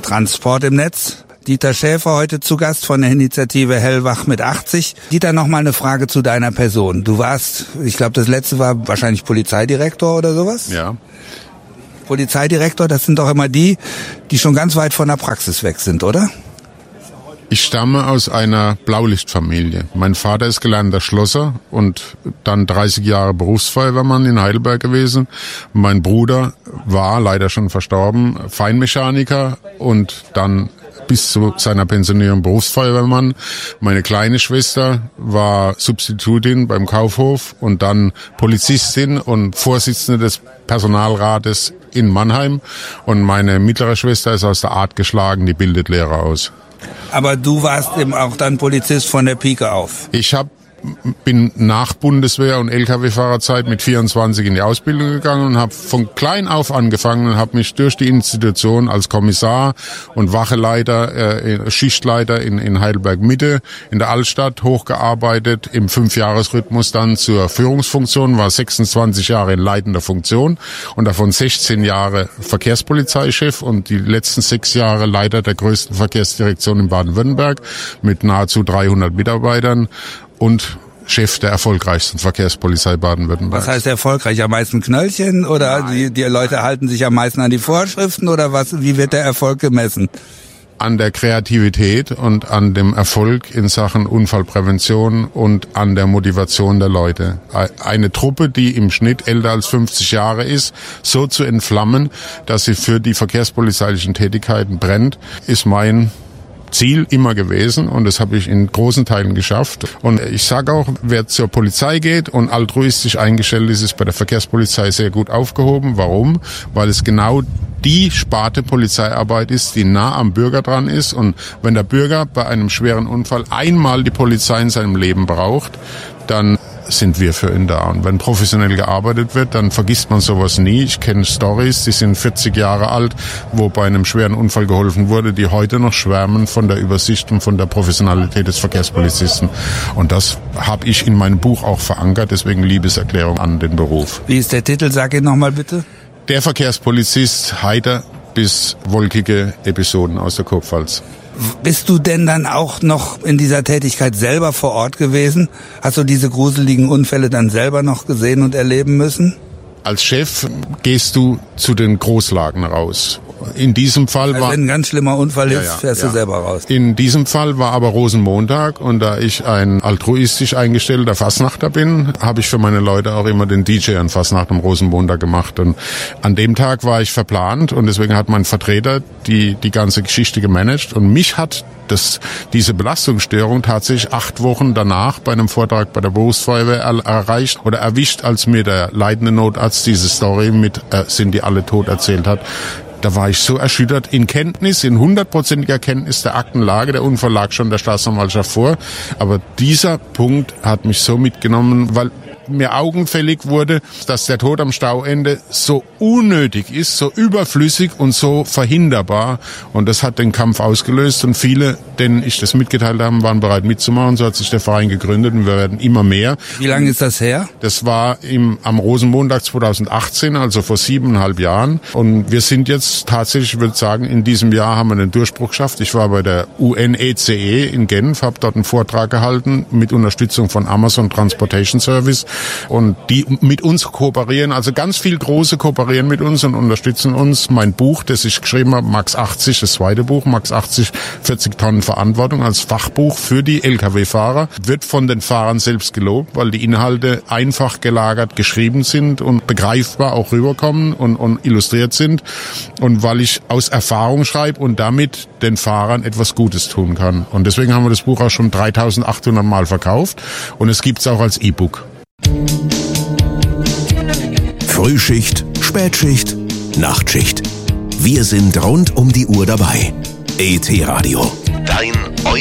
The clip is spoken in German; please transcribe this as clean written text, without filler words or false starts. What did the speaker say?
Transport im Netz. Dieter Schäfer heute zu Gast von der Initiative Hellwach mit 80. Dieter, nochmal eine Frage zu deiner Person. Du warst, ich glaube, das letzte war wahrscheinlich Polizeidirektor oder sowas? Ja. Polizeidirektor, das sind doch immer die schon ganz weit von der Praxis weg sind, oder? Ich stamme aus einer Blaulichtfamilie. Mein Vater ist gelernter Schlosser und dann 30 Jahre Berufsfeuerwehrmann in Heidelberg gewesen. Mein Bruder war leider schon verstorben, Feinmechaniker und dann bis zu seiner Pensionierung Berufsfeuerwehrmann. Meine kleine Schwester war Substitutin beim Kaufhof und dann Polizistin und Vorsitzende des Personalrates in Mannheim. Und meine mittlere Schwester ist aus der Art geschlagen, die bildet Lehrer aus. Aber du warst eben auch dann Polizist von der Pike auf. Bin nach Bundeswehr- und LKW-Fahrerzeit mit 24 in die Ausbildung gegangen und habe von klein auf angefangen und habe mich durch die Institution als Kommissar und Wacheleiter, Schichtleiter in Heidelberg-Mitte in der Altstadt hochgearbeitet, im 5-Jahres-Rhythmus dann zur Führungsfunktion, war 26 Jahre in leitender Funktion und davon 16 Jahre Verkehrspolizeichef und die letzten 6 Jahre Leiter der größten Verkehrsdirektion in Baden-Württemberg mit nahezu 300 Mitarbeitern und Chef der erfolgreichsten Verkehrspolizei Baden-Württemberg. Was heißt erfolgreich? Am meisten Knöllchen oder die Leute halten sich am meisten an die Vorschriften oder was? Wie wird der Erfolg gemessen? An der Kreativität und an dem Erfolg in Sachen Unfallprävention und an der Motivation der Leute. Eine Truppe, die im Schnitt älter als 50 Jahre ist, so zu entflammen, dass sie für die verkehrspolizeilichen Tätigkeiten brennt, ist mein Ziel immer gewesen und das habe ich in großen Teilen geschafft. Und ich sage auch, wer zur Polizei geht und altruistisch eingestellt ist, ist bei der Verkehrspolizei sehr gut aufgehoben. Warum? Weil es genau die Sparte Polizeiarbeit ist, die nah am Bürger dran ist. Und wenn der Bürger bei einem schweren Unfall einmal die Polizei in seinem Leben braucht, dann sind wir für ihn da. Und wenn professionell gearbeitet wird, dann vergisst man sowas nie. Ich kenne Stories, die sind 40 Jahre alt, wo bei einem schweren Unfall geholfen wurde, die heute noch schwärmen von der Übersicht und von der Professionalität des Verkehrspolizisten. Und das habe ich in meinem Buch auch verankert, deswegen Liebeserklärung an den Beruf. Wie ist der Titel? Sag ihn nochmal bitte. Der Verkehrspolizist, heiter bis wolkige Episoden aus der Kurpfalz. Bist du denn dann auch noch in dieser Tätigkeit selber vor Ort gewesen? Hast du diese gruseligen Unfälle dann selber noch gesehen und erleben müssen? Als Chef gehst du zu den Großlagen raus. In diesem Fall war... Wenn ein ganz schlimmer Unfall ist, fährst du selber raus. In diesem Fall war aber Rosenmontag und da ich ein altruistisch eingestellter Fastnachter bin, habe ich für meine Leute auch immer den DJ an Fastnacht am Rosenmontag gemacht. Und an dem Tag war ich verplant und deswegen hat mein Vertreter die ganze Geschichte gemanagt und mich hat diese Belastungsstörung tatsächlich 8 Wochen danach bei einem Vortrag bei der Berufsfeuerwehr erreicht oder erwischt, als mir der leitende Notarzt diese Story mit sind die alle tot erzählt hat. Da war ich so erschüttert in 100%iger Kenntnis der Aktenlage. Der Unfall lag schon der Staatsanwaltschaft vor. Aber dieser Punkt hat mich so mitgenommen, weil mir augenfällig wurde, dass der Tod am Stauende so unnötig ist, so überflüssig und so verhinderbar. Und das hat den Kampf ausgelöst und viele, denen ich das mitgeteilt habe, waren bereit mitzumachen. So hat sich der Verein gegründet und wir werden immer mehr. Wie lange ist das her? Das war am Rosenmontag 2018, also vor 7,5 Jahren. Und wir sind jetzt tatsächlich, ich würde sagen, in diesem Jahr haben wir den Durchbruch geschafft. Ich war bei der UNECE in Genf, habe dort einen Vortrag gehalten mit Unterstützung von Amazon Transportation Service. Und die mit uns kooperieren, also ganz viel Große kooperieren mit uns und unterstützen uns. Mein Buch, das ich geschrieben habe, Max 80, das zweite Buch, Max 80, 40 Tonnen Verantwortung als Fachbuch für die Lkw-Fahrer, wird von den Fahrern selbst gelobt, weil die Inhalte einfach gelagert geschrieben sind und begreifbar auch rüberkommen und illustriert sind. Und weil ich aus Erfahrung schreibe und damit den Fahrern etwas Gutes tun kann. Und deswegen haben wir das Buch auch schon 3.800 Mal verkauft und es gibt es auch als E-Book. Frühschicht, Spätschicht, Nachtschicht. Wir sind rund um die Uhr dabei. ET Radio. Dein